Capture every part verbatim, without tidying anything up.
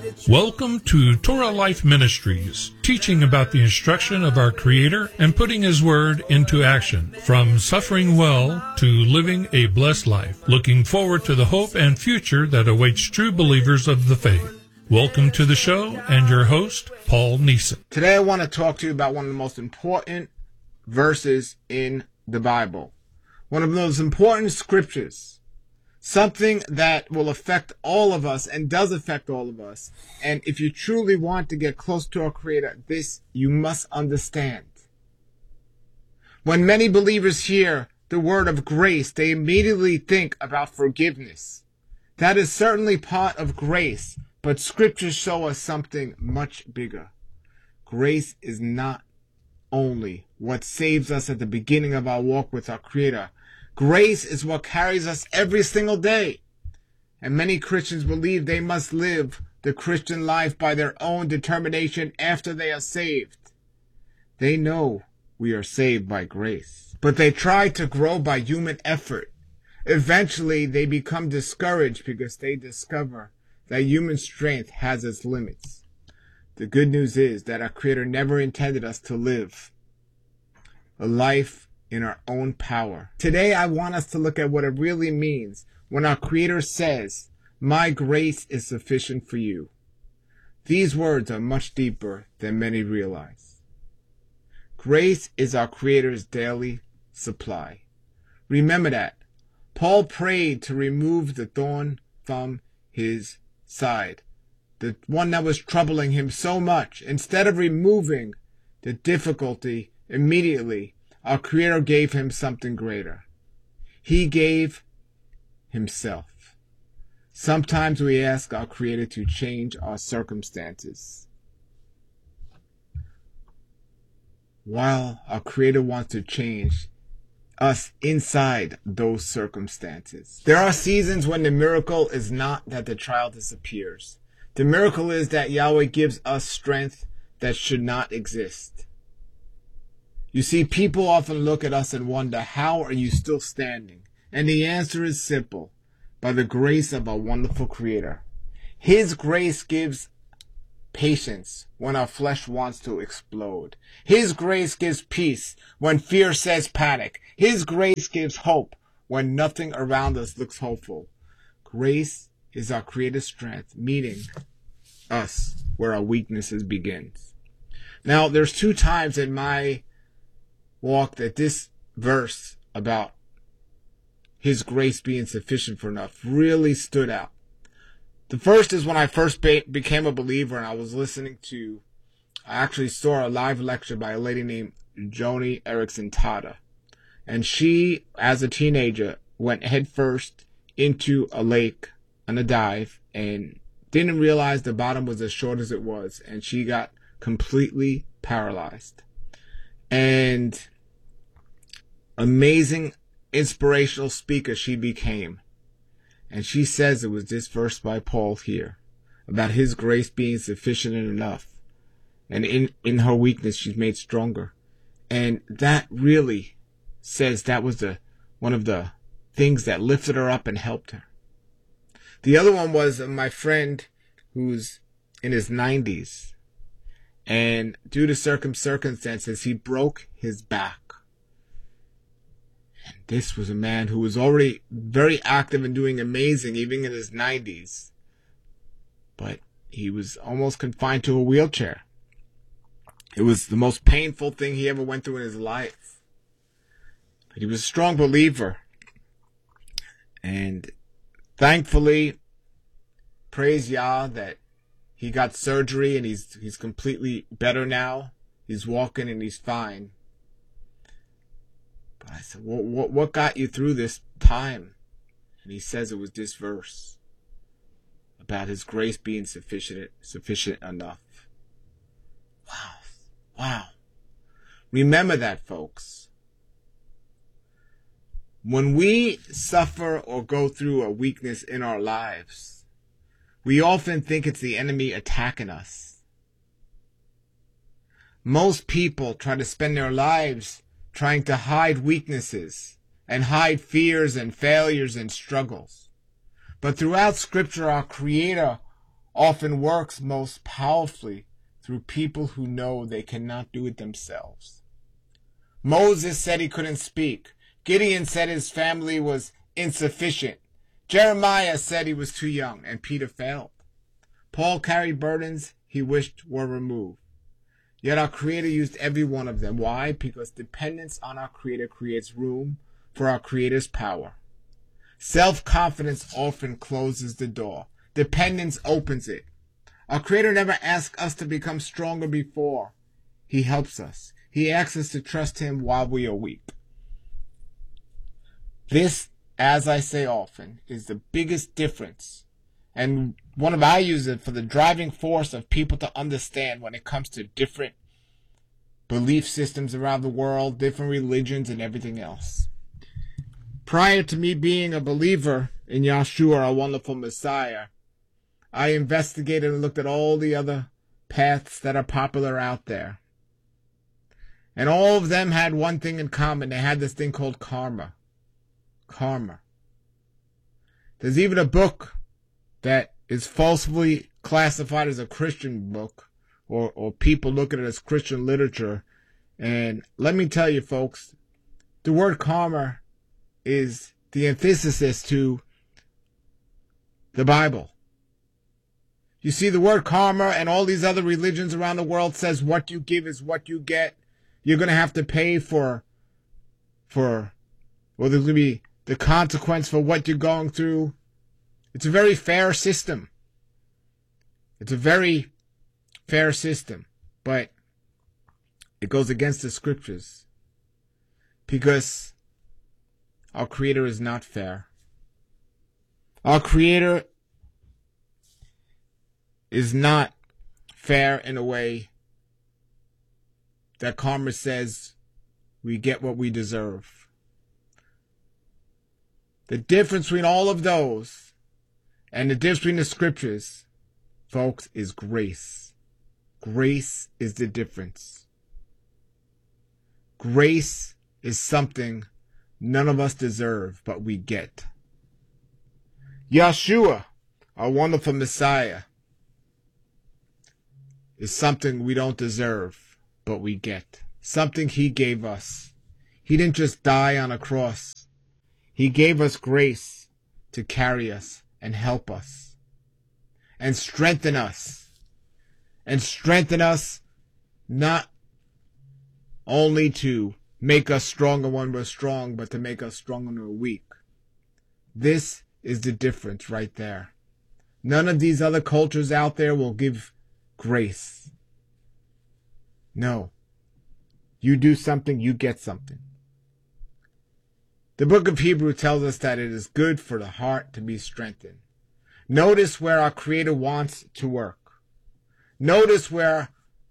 Welcome to Torah Life Ministries, teaching about the instruction of our Creator and putting His Word into action, from suffering well to living a blessed life, looking forward to the hope and future that awaits true believers of the faith. Welcome to the show and your host, Paul Neeson. Today I want to talk to you about one of the most important verses in the Bible, one of those important scriptures. Something that will affect all of us and does affect all of us. And if you truly want to get close to our Creator, this you must understand. When many believers hear the word of grace, they immediately think about forgiveness. That is certainly part of grace, but scriptures show us something much bigger. Grace is not only what saves us at the beginning of our walk with our Creator. Grace is what carries us every single day. And many Christians believe they must live the Christian life by their own determination after they are saved. They know we are saved by grace, but they try to grow by human effort. Eventually, they become discouraged because they discover that human strength has its limits. The good news is that our Creator never intended us to live a life in our own power. Today, I want us to look at what it really means when our Creator says, "My grace is sufficient for you." These words are much deeper than many realize. Grace is our Creator's daily supply. Remember that. Paul prayed to remove the thorn from his side, the one that was troubling him so much. Instead of removing the difficulty immediately, our Creator gave him something greater. He gave Himself. Sometimes we ask our Creator to change our circumstances, while our Creator wants to change us inside those circumstances. There are seasons when the miracle is not that the trial disappears. The miracle is that Yahweh gives us strength that should not exist. You see, people often look at us and wonder, how are you still standing? And the answer is simple: by the grace of our wonderful Creator. His grace gives patience when our flesh wants to explode. His grace gives peace when fear says panic. His grace gives hope when nothing around us looks hopeful. Grace is our Creator's strength, meeting us where our weaknesses begins. Now, there's two times in my walk that this verse about His grace being sufficient for enough really stood out. The first is when I first be- became a believer and I was listening to, I actually saw a live lecture by a lady named Joni Eareckson Tada. And she, as a teenager, went headfirst into a lake on a dive and didn't realize the bottom was as short as it was. And she got completely paralyzed. And amazing inspirational speaker she became. And she says it was this verse by Paul here about His grace being sufficient and enough. And in, in her weakness, she's made stronger. And that really says that was the one of the things that lifted her up and helped her. The other one was my friend who's in his nineties. And due to circumstances, he broke his back. And this was a man who was already very active and doing amazing, even in his nineties. But he was almost confined to a wheelchair. It was the most painful thing he ever went through in his life. But he was a strong believer. And thankfully, praise Yah that he got surgery and he's he's completely better now. He's walking and he's fine. But I said, what, what, what got you through this time? And he says it was this verse about His grace being sufficient, sufficient enough. Wow. Wow. Remember that, folks. When we suffer or go through a weakness in our lives, we often think it's the enemy attacking us. Most people try to spend their lives trying to hide weaknesses and hide fears and failures and struggles. But throughout Scripture, our Creator often works most powerfully through people who know they cannot do it themselves. Moses said he couldn't speak. Gideon said his family was insufficient. Jeremiah said he was too young, and Peter failed. Paul carried burdens he wished were removed. Yet our Creator used every one of them. Why? Because dependence on our Creator creates room for our Creator's power. Self-confidence often closes the door. Dependence opens it. Our Creator never asks us to become stronger before He helps us. He asks us to trust Him while we are weak. This, as I say often, is the biggest difference, and one of I use it for the driving force of people to understand when it comes to different belief systems around the world, different religions, and everything else. Prior to me being a believer in Yeshua, our wonderful Messiah, I investigated and looked at all the other paths that are popular out there. And all of them had one thing in common. They had this thing called karma. Karma. There's even a book that is falsely classified as a Christian book, or, or people look at it as Christian literature. And let me tell you, folks, the word karma is the antithesis to the Bible. You see, the word karma and all these other religions around the world says what you give is what you get. You're going to have to pay for, for, well, there's going to be the consequence for what you're going through. It's a very fair system. It's a very fair system, but it goes against the scriptures because our Creator is not fair. Our Creator is not fair in a way that karma says we get what we deserve. The difference between all of those and the difference between the scriptures, folks, is grace. Grace is the difference. Grace is something none of us deserve, but we get. Yeshua, our wonderful Messiah, is something we don't deserve, but we get. Something He gave us. He didn't just die on a cross. He gave us grace to carry us and help us and strengthen us. And strengthen us not only to make us stronger when we're strong, but to make us stronger when we're weak. This is the difference right there. None of these other cultures out there will give grace. No. You do something, you get something. The book of Hebrews tells us that it is good for the heart to be strengthened. Notice where our Creator wants to work. Notice where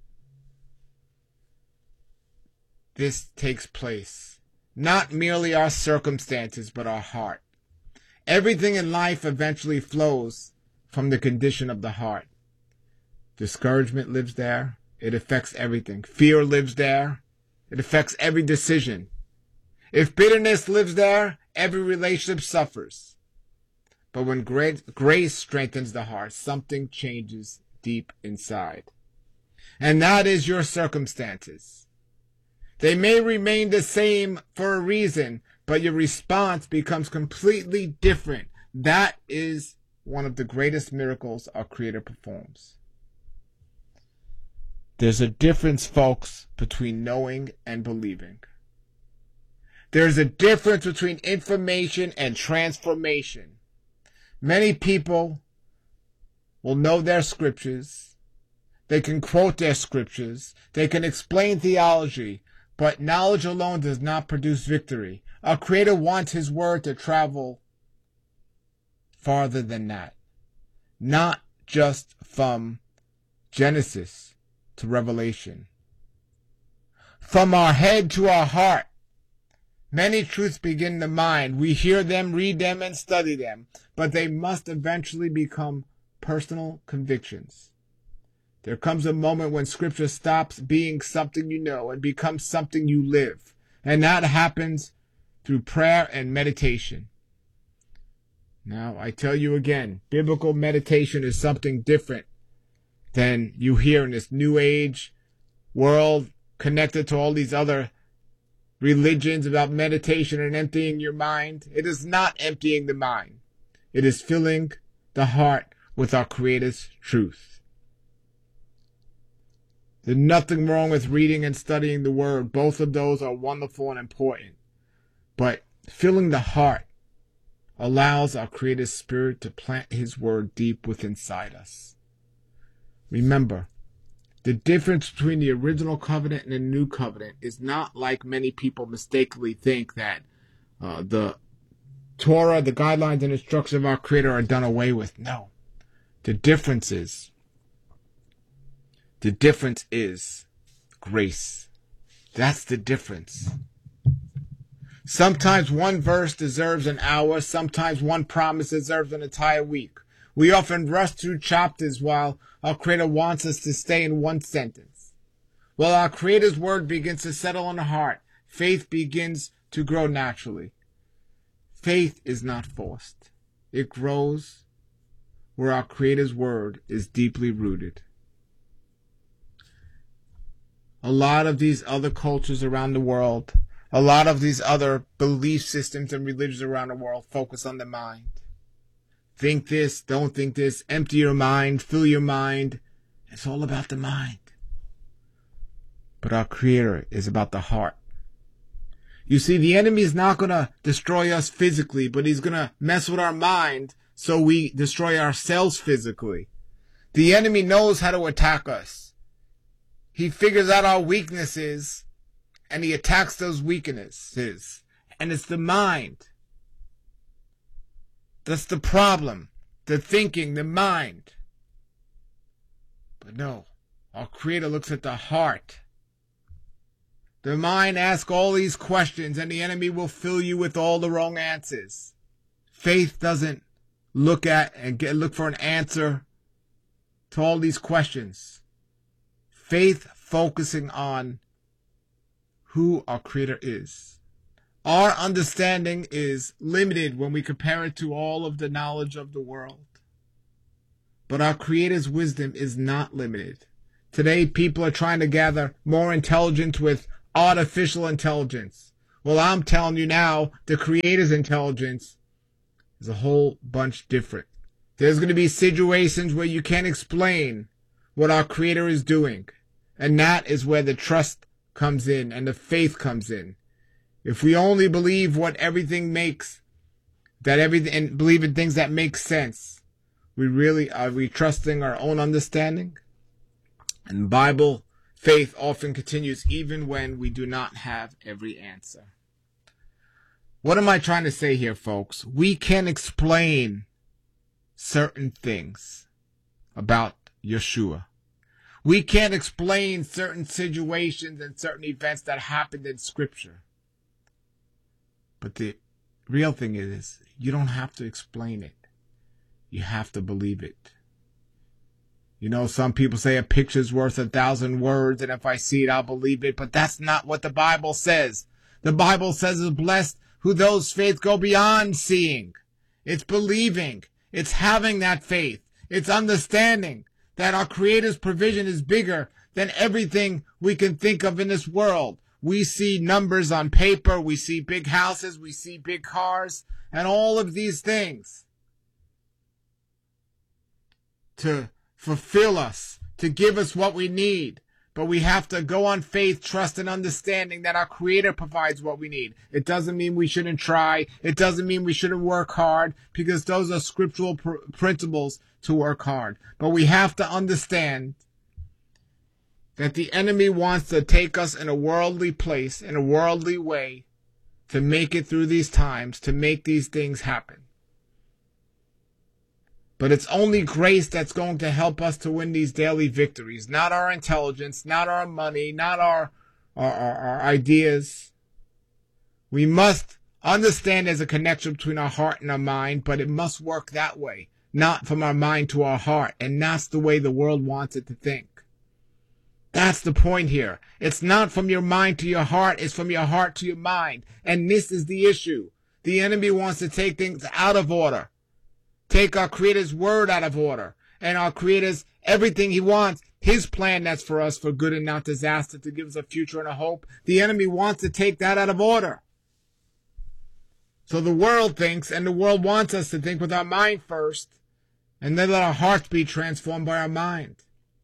this takes place. Not merely our circumstances, but our heart. Everything in life eventually flows from the condition of the heart. Discouragement lives there. It affects everything. Fear lives there. It affects every decision. If bitterness lives there, every relationship suffers. But when grace strengthens the heart, something changes deep inside. And that is your circumstances. They may remain the same for a reason, but your response becomes completely different. That is one of the greatest miracles our Creator performs. There's a difference, folks, between knowing and believing. There's a difference between information and transformation. Many people will know their scriptures. They can quote their scriptures. They can explain theology. But knowledge alone does not produce victory. Our Creator wants His word to travel farther than that. Not just from Genesis to Revelation. From our head to our heart. Many truths begin in the mind. We hear them, read them, and study them. But they must eventually become personal convictions. There comes a moment when Scripture stops being something you know and becomes something you live. And that happens through prayer and meditation. Now, I tell you again, biblical meditation is something different than you hear in this new age world connected to all these other religions about meditation and emptying your mind. It is not emptying the mind. It is filling the heart with our Creator's truth. There's nothing wrong with reading and studying the Word. Both of those are wonderful and important. But filling the heart allows our Creator's Spirit to plant His Word deep within inside us. Remember, the difference between the original covenant and the new covenant is not like many people mistakenly think that uh, the Torah, the guidelines and instructions of our Creator are done away with. No. The difference is, the difference is grace. That's the difference. Sometimes one verse deserves an hour. Sometimes one promise deserves an entire week. We often rush through chapters while our Creator wants us to stay in one sentence. While our Creator's word begins to settle on the heart, faith begins to grow naturally. Faith is not forced. It grows where our Creator's word is deeply rooted. A lot of these other cultures around the world, a lot of these other belief systems and religions around the world focus on the mind. Think this, don't think this, empty your mind, fill your mind. It's all about the mind. But our Creator is about the heart. You see, the enemy is not going to destroy us physically, but he's going to mess with our mind so we destroy ourselves physically. The enemy knows how to attack us. He figures out our weaknesses and he attacks those weaknesses. And it's the mind. That's the problem. The thinking, the mind. But no, our Creator looks at the heart. The mind asks all these questions and the enemy will fill you with all the wrong answers. Faith doesn't look at and get, look for an answer to all these questions. Faith focusing on who our Creator is. Our understanding is limited when we compare it to all of the knowledge of the world. But our Creator's wisdom is not limited. Today, people are trying to gather more intelligence with artificial intelligence. Well, I'm telling you now, the Creator's intelligence is a whole bunch different. There's going to be situations where you can't explain what our Creator is doing. And that is where the trust comes in and the faith comes in. If we only believe what everything makes, that everything, and believe in things that make sense, we really, are we trusting our own understanding? And Bible faith often continues even when we do not have every answer. What am I trying to say here, folks? We can explain certain things about Yeshua. We can't explain certain situations and certain events that happened in Scripture. But the real thing is, you don't have to explain it. You have to believe it. You know, some people say a picture's worth a thousand words, and if I see it, I'll believe it. But that's not what the Bible says. The Bible says it's blessed who those faith go beyond seeing. It's believing. It's having that faith. It's understanding that our Creator's provision is bigger than everything we can think of in this world. We see numbers on paper, we see big houses, we see big cars, and all of these things to fulfill us, to give us what we need. But we have to go on faith, trust, and understanding that our Creator provides what we need. It doesn't mean we shouldn't try. It doesn't mean we shouldn't work hard, because those are scriptural pr- principles to work hard. But we have to understand that the enemy wants to take us in a worldly place, in a worldly way, to make it through these times, to make these things happen. But it's only grace that's going to help us to win these daily victories, not our intelligence, not our money, not our, our, our, our ideas. We must understand there's a connection between our heart and our mind, but it must work that way, not from our mind to our heart, and that's the way the world wants it to think. That's the point here. It's not from your mind to your heart, it's from your heart to your mind. And this is the issue. The enemy wants to take things out of order. take our Creator's word out of order, and our Creator's everything he wants, his plan that's for us for good and not disaster, to give us a future and a hope. The enemy wants to take that out of order. So the world thinks, and the world wants us to think with our mind first, and then let our hearts be transformed by our mind.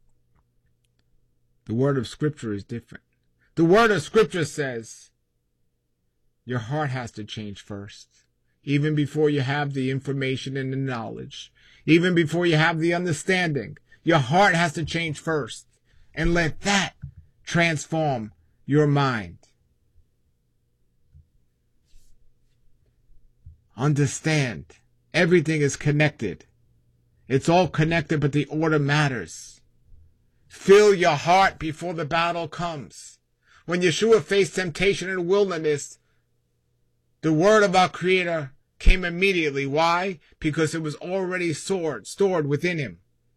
The word of Scripture is different. The word of Scripture says your heart has to change first, even before you have the information and the knowledge, even before you have the understanding. Your heart has to change first, and let that transform your mind. Understand, everything is connected. It's all connected, but the order matters. Fill your heart before the battle comes. When Yeshua faced temptation in the wilderness, the word of our Creator came immediately. Why? Because it was already stored, stored within him.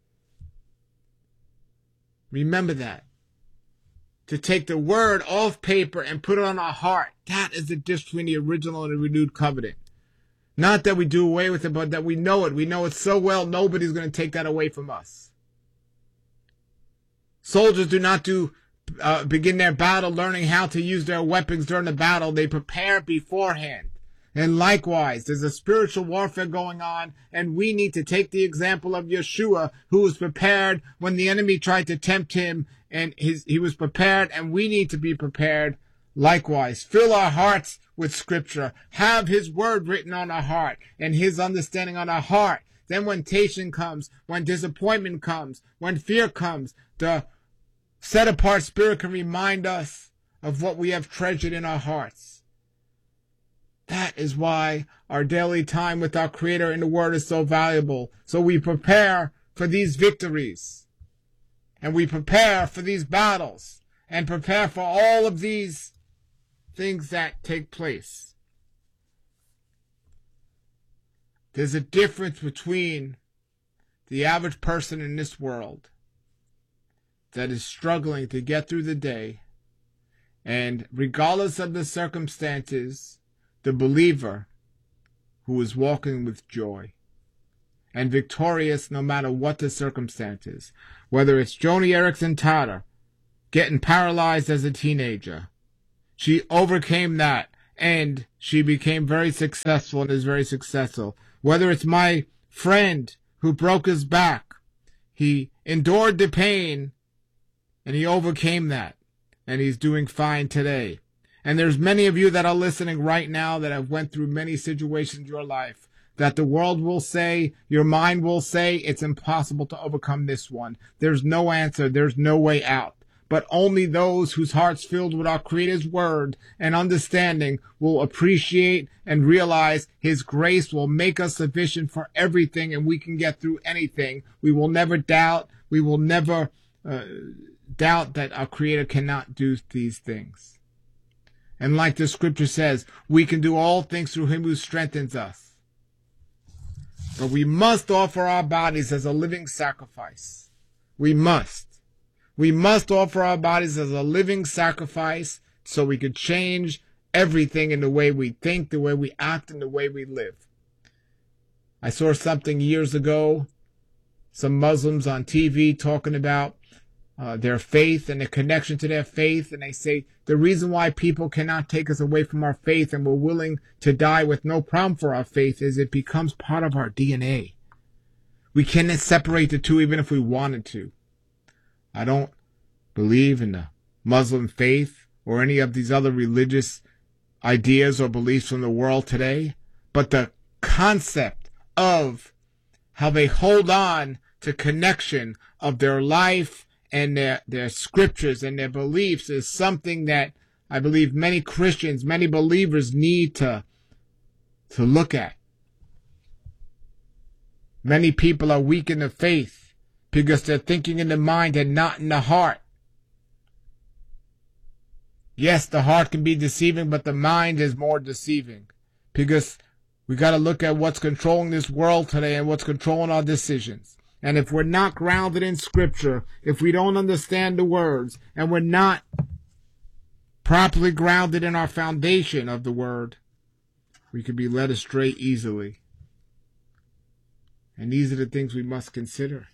Remember that. To take the word off paper and put it on our heart, that is the difference between the original and the renewed covenant. Not that we do away with it, but that we know it. We know it so well, nobody's going to take that away from us. Soldiers do not do uh, begin their battle learning how to use their weapons during the battle. They prepare beforehand. And likewise, there's a spiritual warfare going on, and we need to take the example of Yeshua, who was prepared when the enemy tried to tempt him, and his, he was prepared, and we need to be prepared likewise. Fill our hearts with Scripture. Have his word written on our heart, and his understanding on our heart. Then when temptation comes, when disappointment comes, when fear comes, the set-apart Spirit can remind us of what we have treasured in our hearts. That is why our daily time with our Creator in the Word is so valuable. So we prepare for these victories. And we prepare for these battles. And prepare for all of these things that take place. There's a difference between the average person in this world that is struggling to get through the day, and regardless of the circumstances, the believer who is walking with joy and victorious no matter what the circumstances. Whether it's Joni Eareckson Tada getting paralyzed as a teenager, she overcame that and she became very successful and is very successful. Whether it's my friend who broke his back, he endured the pain and he overcame that, and he's doing fine today. And there's many of you that are listening right now that have went through many situations in your life that the world will say, your mind will say, it's impossible to overcome this one. There's no answer. There's no way out. But only those whose hearts filled with our Creator's word and understanding will appreciate and realize his grace will make us sufficient for everything, and we can get through anything. We will never doubt. We will never uh, doubt that our Creator cannot do these things. And like the Scripture says, we can do all things through him who strengthens us. But we must offer our bodies as a living sacrifice. We must. We must offer our bodies as a living sacrifice so we could change everything in the way we think, the way we act, and the way we live. I saw something years ago, some Muslims on T V talking about Uh, their faith and the connection to their faith, and they say the reason why people cannot take us away from our faith and we're willing to die with no problem for our faith is it becomes part of our D N A. We cannot separate the two even if we wanted to. I don't believe in the Muslim faith or any of these other religious ideas or beliefs from the world today, but the concept of how they hold on to connection of their life and their, their scriptures and their beliefs is something that I believe many Christians, many believers need to, to look at. Many people are weak in the faith because they're thinking in the mind and not in the heart. Yes, the heart can be deceiving, but the mind is more deceiving because we got to look at what's controlling this world today and what's controlling our decisions. And if we're not grounded in Scripture, if we don't understand the words, and we're not properly grounded in our foundation of the Word, we can be led astray easily. And these are the things we must consider.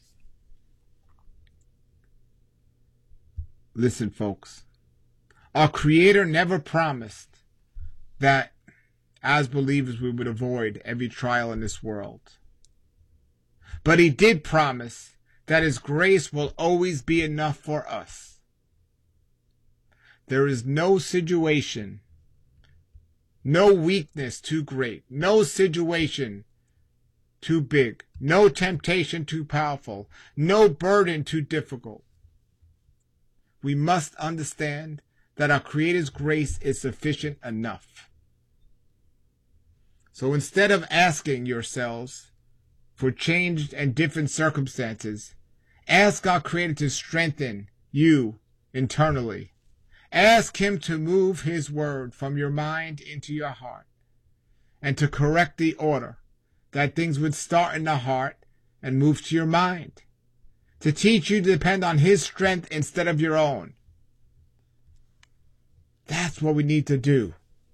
Listen, folks. Our Creator never promised that as believers we would avoid every trial in this world. But He did promise that His grace will always be enough for us. There is no situation, no weakness too great, no situation too big, no temptation too powerful, no burden too difficult. We must understand that our Creator's grace is sufficient enough. So instead of asking yourselves for changed and different circumstances, ask our Creator to strengthen you internally. Ask Him to move His word from your mind into your heart and to correct the order, that things would start in the heart and move to your mind, to teach you to depend on His strength instead of your own. That's what we need to do.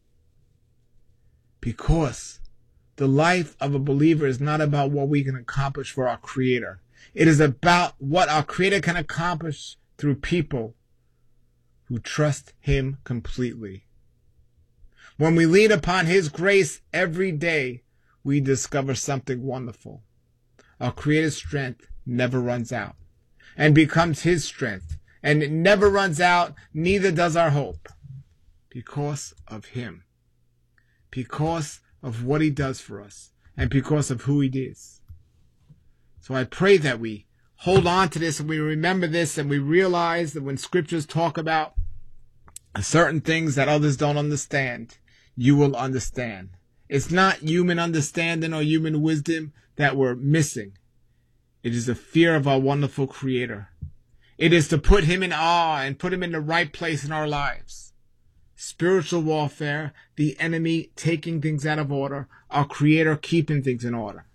Because the life of a believer is not about what we can accomplish for our Creator. It is about what our Creator can accomplish through people who trust Him completely. When we lean upon His grace every day, we discover something wonderful. Our Creator's strength never runs out and becomes His strength. And it never runs out, neither does our hope. Because of Him. Because of what He does for us. And because of who He is. So I pray that we hold on to this and we remember this and we realize that when scriptures talk about certain things that others don't understand, you will understand. It's not human understanding or human wisdom that we're missing. It is the fear of our wonderful Creator. It is to put Him in awe and put Him in the right place in our lives. Spiritual warfare, the enemy taking things out of order, our Creator keeping things in order.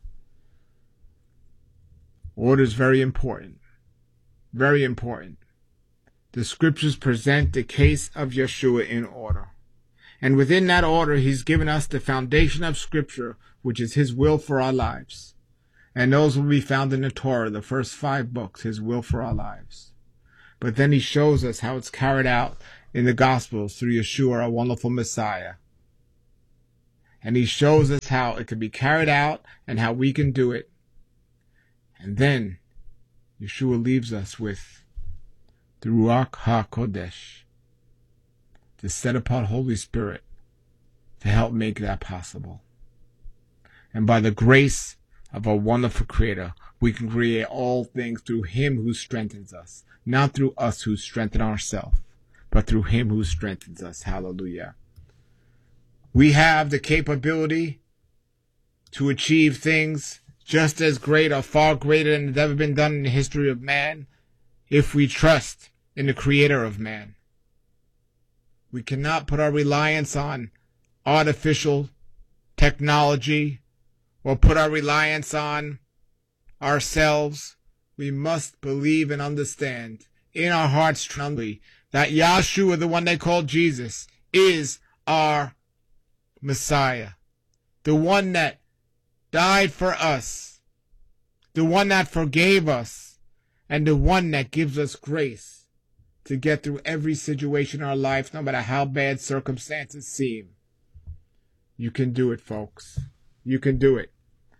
Order is very important. Very important. The scriptures present the case of Yeshua in order. And within that order, He's given us the foundation of Scripture, which is His will for our lives. And those will be found in the Torah, the first five books, His will for our lives. But then He shows us how it's carried out in the Gospels through Yeshua, our wonderful Messiah. And He shows us how it can be carried out and how we can do it. And then Yeshua leaves us with the Ruach HaKodesh, the set-apart Holy Spirit, to help make that possible. And by the grace of our wonderful Creator, we can create all things through Him who strengthens us, not through us who strengthen ourselves, but through Him who strengthens us. Hallelujah. We have the capability to achieve things just as great or far greater than has ever been done in the history of man if we trust in the Creator of man. We cannot put our reliance on artificial technology or put our reliance on ourselves. We must believe and understand in our hearts truly that Yahshua, the one they call Jesus, is our Messiah. The one that died for us, the one that forgave us, and the one that gives us grace to get through every situation in our life, no matter how bad circumstances seem. You can do it, folks. You can do it.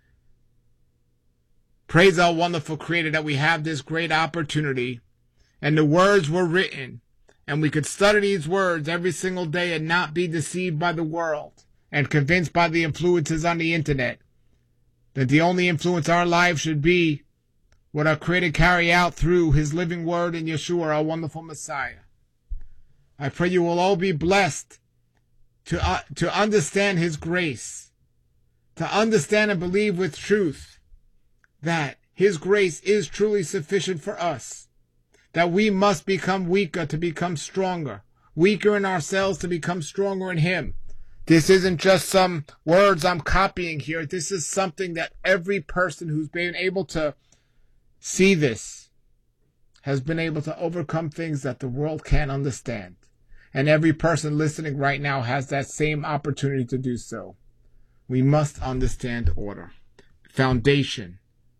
Praise our wonderful Creator that we have this great opportunity, and the words were written, and we could study these words every single day and not be deceived by the world and convinced by the influences on the internet that the only influence our lives should be what our Creator carry out through His living word in Yeshua, our wonderful Messiah. I pray you will all be blessed to, uh, to understand His grace, to understand and believe with truth that His grace is truly sufficient for us, that we must become weaker to become stronger, weaker in ourselves to become stronger in Him. This isn't just some words I'm copying here. This is something that every person who's been able to see this has been able to overcome things that the world can't understand. And every person listening right now has that same opportunity to do so. We must understand order, foundation,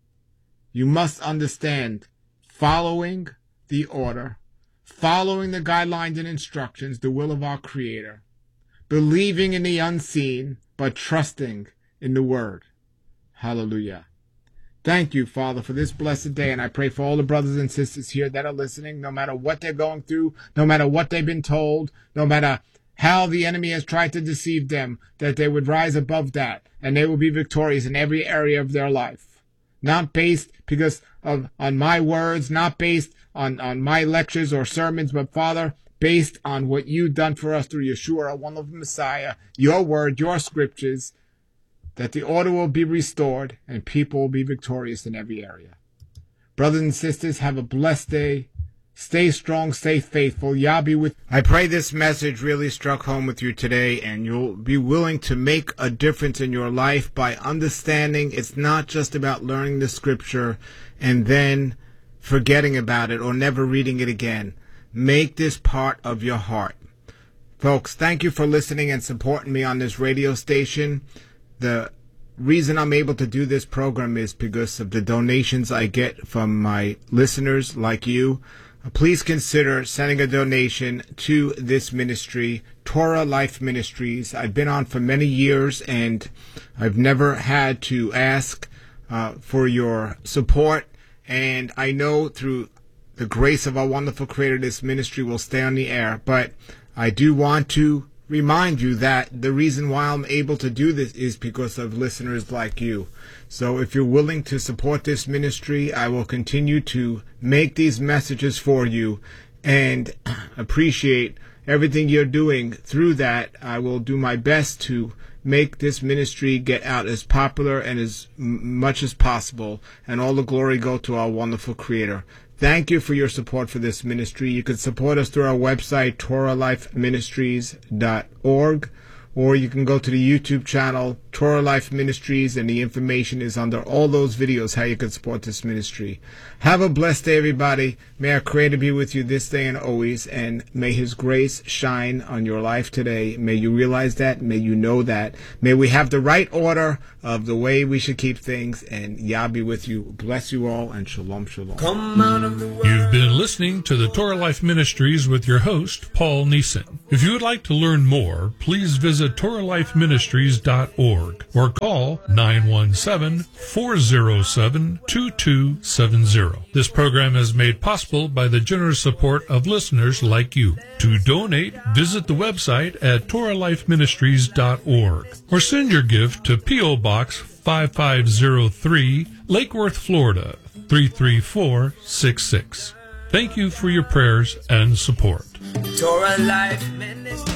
You must understand following the order, following the guidelines and instructions, the will of our Creator, believing in the unseen, but trusting in the Word. Hallelujah. Thank you, Father, for this blessed day, and I pray for all the brothers and sisters here that are listening, no matter what they're going through, no matter what they've been told, no matter how the enemy has tried to deceive them, that they would rise above that, and they will be victorious in every area of their life. Not based because of on my words, not based on, on my lectures or sermons, but, Father, based on what you've done for us through Yeshua, our wonderful Messiah, your word, your scriptures, that the order will be restored and people will be victorious in every area. Brothers and sisters, have a blessed day. Stay strong, stay faithful. Yah be with you. I pray this message really struck home with you today, and you'll be willing to make a difference in your life by understanding it's not just about learning the scripture and then forgetting about it or never reading it again. Make this part of your heart. Folks, thank you for listening and supporting me on this radio station. The reason I'm able to do this program is because of the donations I get from my listeners like you. Please consider sending a donation to this ministry, Torah Life Ministries. I've been on for many years, and I've never had to ask uh, for your support. And I know through the grace of our wonderful Creator, this ministry will stay on the air. But I do want to remind you that the reason why I'm able to do this is because of listeners like you. So if you're willing to support this ministry, I will continue to make these messages for you and appreciate everything you're doing. Through that, I will do my best to make this ministry get out as popular and as much as possible, and all the glory go to our wonderful Creator. Thank you for your support for this ministry. You can support us through our website, Torah Life Ministries dot org, or you can go to the YouTube channel, Torah Life Ministries, and the information is under all those videos how you can support this ministry. Have a blessed day, everybody. May our Creator be with you this day and always, and may His grace shine on your life today. May you realize that. May you know that. May we have the right order of the way we should keep things, and Yah be with you. Bless you all, and shalom, shalom. Come out of the world. You've been listening to the Torah Life Ministries with your host, Paul Neeson. If you would like to learn more, please visit Torah Life Ministries dot org or call nine one seven, four zero seven, two two seven zero. This program is made possible by the generous support of listeners like you. To donate, visit the website at Torah Life Ministries dot org or send your gift to P O. Box five five zero three, Lake Worth, Florida, three three four six six. Thank you for your prayers and support. Torah Life Ministry.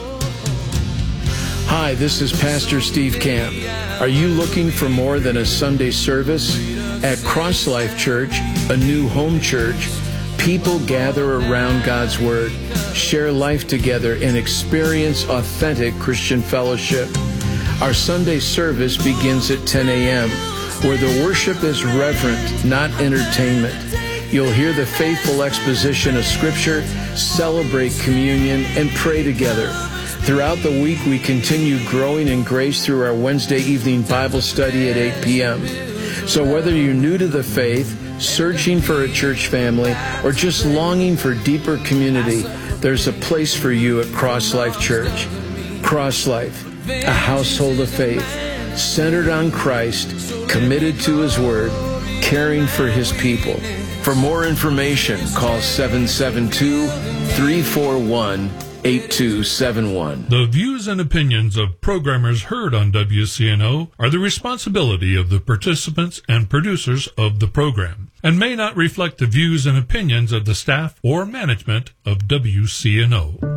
Hi, this is Pastor Steve Camp. Are you looking for more than a Sunday service? At Cross Life Church, a new home church, people gather around God's Word, share life together, and experience authentic Christian fellowship. Our Sunday service begins at ten a.m., where the worship is reverent, not entertainment. You'll hear the faithful exposition of Scripture, celebrate communion, and pray together. Throughout the week, we continue growing in grace through our Wednesday evening Bible study at eight p.m. So whether you're new to the faith, searching for a church family, or just longing for deeper community, there's a place for you at Cross Life Church. Cross Life, a household of faith, centered on Christ, committed to His Word, caring for His people. For more information, call seven seven two, three four one, eight two seven one. The views and opinions of programmers heard on W C N O are the responsibility of the participants and producers of the program, and may not reflect the views and opinions of the staff or management of W C N O.